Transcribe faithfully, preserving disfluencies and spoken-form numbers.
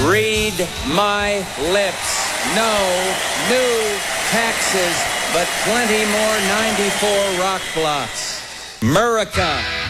Read my lips. No new taxes, but plenty more ninety-four rock blocks. America.